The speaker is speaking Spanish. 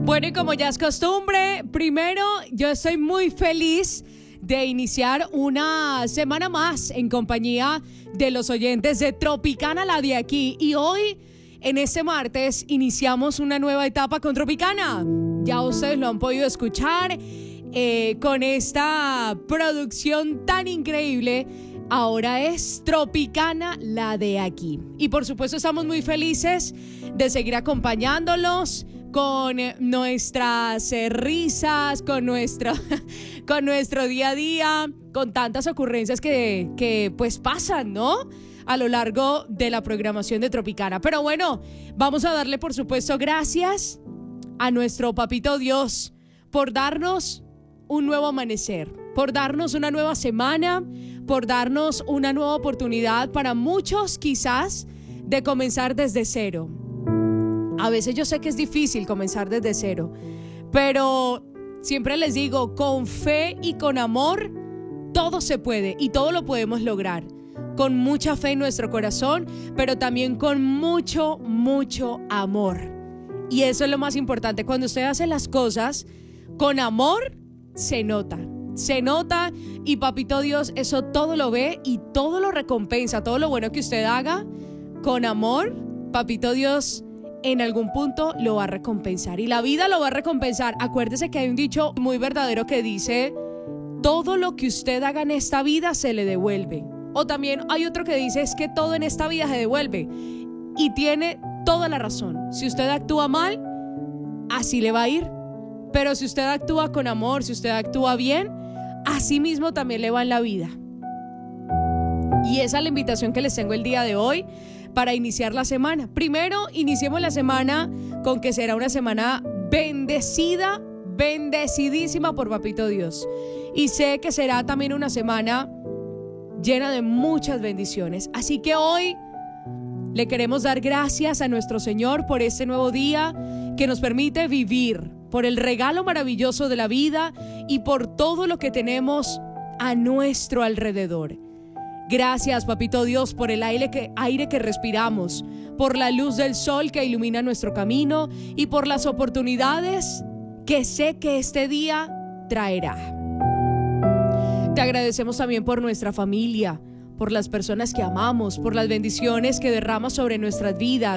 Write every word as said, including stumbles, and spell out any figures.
Bueno, y como ya es costumbre, primero yo estoy muy feliz de iniciar una semana más en compañía de los oyentes de Tropicana, la de aquí. Y hoy, en este martes, iniciamos una nueva etapa con Tropicana. Ya ustedes lo han podido escuchar eh, con esta producción tan increíble. Ahora es Tropicana, la de aquí. Y por supuesto estamos muy felices de seguir acompañándolos con nuestras eh, risas, con nuestro, con nuestro día a día, con tantas ocurrencias que, que pues pasan, ¿no?, a lo largo de la programación de Tropicana. Pero bueno, vamos a darle por supuesto gracias a nuestro papito Dios por darnos un nuevo amanecer, por darnos una nueva semana, por darnos una nueva oportunidad para muchos quizás de comenzar desde cero. A veces yo sé que es difícil comenzar desde cero, pero siempre les digo, con fe y con amor, todo se puede y todo lo podemos lograr. Con mucha fe en nuestro corazón, pero también con mucho, mucho amor. Y eso es lo más importante. Cuando usted hace las cosas con amor, se nota. Se nota y papito Dios eso todo lo ve y todo lo recompensa. Todo lo bueno que usted haga con amor, papito Dios en algún punto lo va a recompensar y la vida lo va a recompensar. Acuérdese que hay un dicho muy verdadero que dice: todo lo que usted haga en esta vida se le devuelve. O también hay otro que dice es que todo en esta vida se devuelve, y tiene toda la razón. Si usted actúa mal, así le va a ir, pero si usted actúa con amor, si usted actúa bien, así mismo también le va en la vida. Y esa es la invitación que les tengo el día de hoy para iniciar la semana. Primero, iniciemos la semana con que será una semana bendecida, bendecidísima por papito Dios. Y sé que será también una semana llena de muchas bendiciones. Así que hoy le queremos dar gracias a nuestro Señor por este nuevo día que nos permite vivir, por el regalo maravilloso de la vida y por todo lo que tenemos a nuestro alrededor. Gracias, papito Dios, por el aire que, aire que respiramos, por la luz del sol que ilumina nuestro camino y por las oportunidades que sé que este día traerá. Te agradecemos también por nuestra familia, por las personas que amamos, por las bendiciones que derramas sobre nuestras vidas.